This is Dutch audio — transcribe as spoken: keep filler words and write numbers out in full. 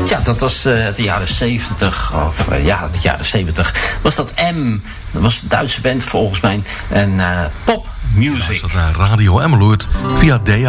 Ja, dat was uh, de jaren zeventig, of uh, ja, de jaren zeventig. Was dat M, dat was een Duitse band volgens mij. En uh, pop music. Ja, is dat naar Radio Emmeloord via D